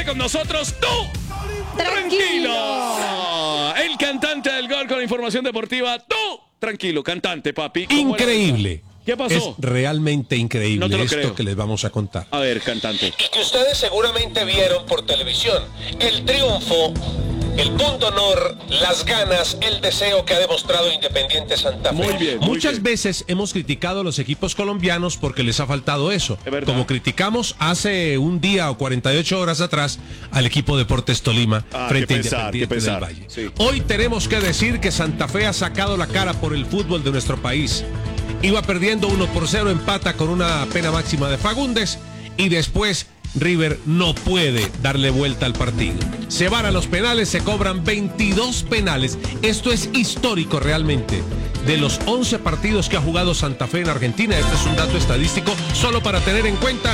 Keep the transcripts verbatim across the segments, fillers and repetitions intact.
Con nosotros, tú, tranquilo. tranquilo. El cantante del gol con la información deportiva, tú, tranquilo, cantante, papi. Increíble. ¿Qué pasó? Es realmente increíble no esto creo. que les vamos a contar. A ver, cantante. Y que ustedes seguramente vieron por televisión. El triunfo, el punto honor, las ganas, el deseo que ha demostrado Independiente Santa Fe. Muy bien. Muy Muchas bien. veces hemos criticado a los equipos colombianos porque les ha faltado eso. Es verdad. Como criticamos hace un día o cuarenta y ocho horas atrás al equipo Deportes Tolima Ah, frente a qué pesar, Independiente qué del pesar. Valle. Sí. Hoy tenemos que decir que Santa Fe ha sacado la cara por el fútbol de nuestro país. Iba perdiendo uno por cero, empata con una pena máxima de Fagundes y después River no puede darle vuelta al partido. Se van a los penales, se cobran veintidós penales. Esto es histórico realmente. De los once partidos que ha jugado Santa Fe en Argentina, este es un dato estadístico solo para tener en cuenta.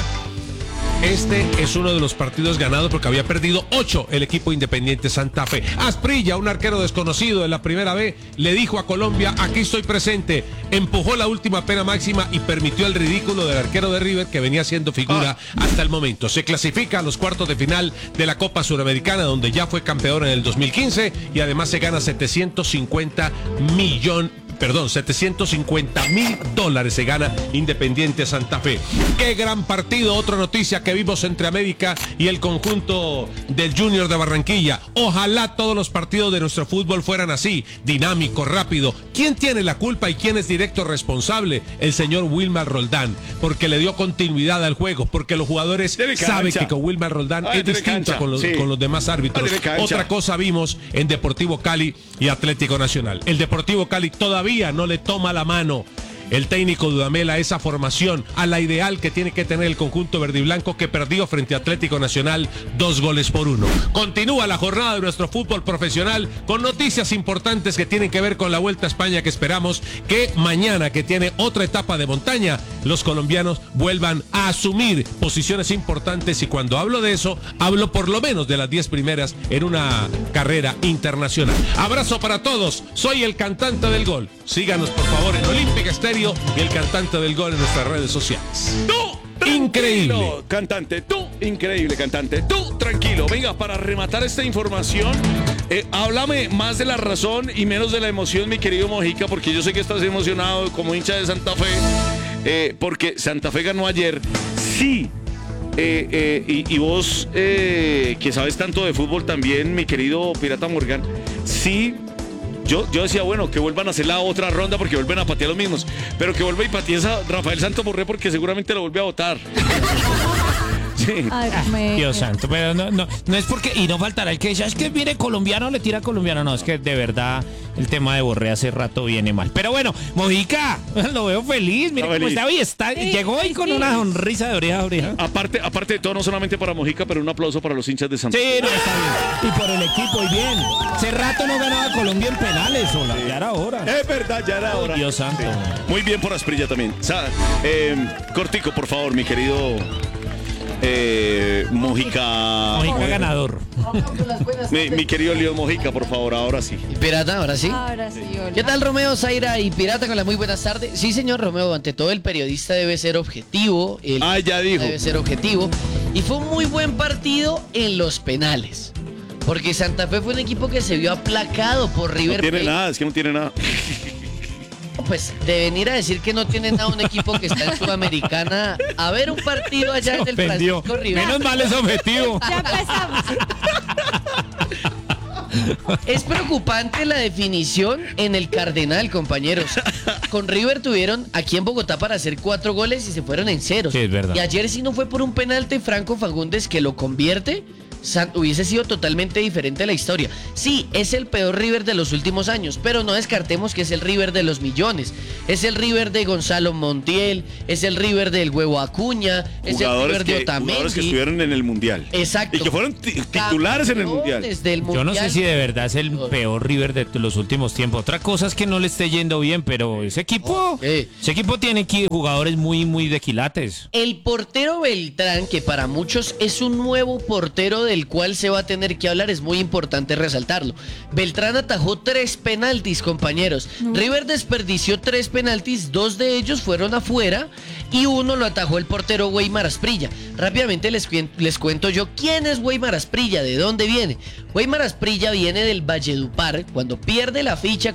Este es uno de los partidos ganados porque había perdido ocho el equipo Independiente Santa Fe. Asprilla, un arquero desconocido en la primera B, le dijo a Colombia, aquí estoy presente. Empujó la última pena máxima y permitió el ridículo del arquero de River que venía siendo figura ah. hasta el momento. Se clasifica a los cuartos de final de la Copa Suramericana, donde ya fue campeón en el dos mil quince y además se gana setecientos cincuenta millones. Perdón, setecientos cincuenta mil dólares se gana Independiente Santa Fe. Qué gran partido, otra noticia que vimos entre América y el conjunto del Junior de Barranquilla. Ojalá todos los partidos de nuestro fútbol fueran así, dinámico, rápido. ¿Quién tiene la culpa y quién es directo responsable? El señor Wilmar Roldán, porque le dio continuidad al juego, porque los jugadores saben que con Wilmar Roldán Ay, es distinto cancha. con los, Sí. con los demás árbitros. Ay, otra cosa vimos en Deportivo Cali y Atlético Nacional. El Deportivo Cali todavía no le toma la mano el técnico Dudamel a esa formación, a la ideal que tiene que tener el conjunto verde y blanco que perdió frente a Atlético Nacional dos goles por uno. Continúa la jornada de nuestro fútbol profesional con noticias importantes que tienen que ver con la Vuelta a España que esperamos que mañana, que tiene otra etapa de montaña, los colombianos vuelvan a asumir posiciones importantes y cuando hablo de eso, hablo por lo menos de las diez primeras en una carrera internacional. Abrazo para todos, soy el cantante del gol. Síganos por favor en Olímpica Estéreo y el cantante del gol en nuestras redes sociales. Tú, increíble. tranquilo, cantante, tú, increíble, cantante, tú, tranquilo. Venga, para rematar esta información, eh, háblame más de la razón y menos de la emoción, mi querido Mojica, porque yo sé que estás emocionado como hincha de Santa Fe, eh, porque Santa Fe ganó ayer. Sí. Eh, eh, y, y vos, eh, que sabes tanto de fútbol también, mi querido Pirata Morgan, sí. Yo, yo decía, bueno, que vuelvan a hacer la otra ronda porque vuelven a patear los mismos. Pero que vuelva y patee a Rafael Santos Borré porque seguramente lo vuelve a votar. Sí. Ay, me... Dios santo, pero no, no, no es porque, y no faltará el que dice, es que viene colombiano, le tira colombiano, no, es que de verdad el tema de Borré hace rato viene mal. Pero bueno, Mojica, lo veo feliz, mira cómo está hoy, está, Sí, llegó hoy con sí. una sonrisa de oreja a oreja. Aparte, aparte de todo, no solamente para Mojica, pero un aplauso para los hinchas de Santa Sí, Fe. no, está bien. Y por el equipo, y bien. Hace rato no ganaba Colombia en penales, Ola, ya era hora. Es verdad, ya era hora. Dios santo. Muy bien por Asprilla también. O sea, eh, cortico, por favor, mi querido eh, Mojica. Mojica ganador. Mi, mi querido Leo Mojica, por favor, ahora sí. ¿Y Pirata, ahora sí? Ahora sí, hola. ¿Qué tal, Romeo, Zaira y Pirata? Con las muy buenas tardes. Sí, señor Romeo, ante todo el periodista debe ser objetivo. El Ah, ya dijo. Debe ser objetivo. Y fue un muy buen partido en los penales. Porque Santa Fe fue un equipo que se vio aplacado por No River tiene Plate. nada, es que no tiene nada. Pues de venir a decir que no tiene nada un equipo que está en Sudamericana a ver un partido allá en el Ofendió. Francisco River. Menos mal es objetivo. Ya empezamos. Es preocupante la definición en el Cardenal, compañeros. Con River tuvieron aquí en Bogotá para hacer cuatro goles y se fueron en ceros. Sí, es verdad. Y ayer si no fue por un penalti Franco Fagundes que lo convierte, San- hubiese sido totalmente diferente la historia. Sí, es el peor River de los últimos años, pero no descartemos que es el River de los millones. Es el River de Gonzalo Montiel, es el River del Huevo Acuña, es el Jugadores River de que, jugadores que Otamendi. estuvieron en el Mundial. Exacto. Y que fueron ti- titulares en el Mundial. Campeones del Yo no sé Mundial. si de verdad es el peor River de los últimos tiempos. Otra cosa es que no le esté yendo bien, pero ese equipo, Ok. ese equipo tiene aquí jugadores muy, muy de quilates. El portero Beltrán, que para muchos es un nuevo portero del cual se va a tener que hablar, es muy importante resaltarlo. Beltrán atajó tres penaltis, compañeros. No. River desperdició tres penaltis, dos de ellos fueron afuera y uno lo atajó el portero Weimar Asprilla. Rápidamente les, les cuento yo quién es Weimar Asprilla, de dónde viene. Weimar Asprilla viene del Valledupar, cuando pierde la ficha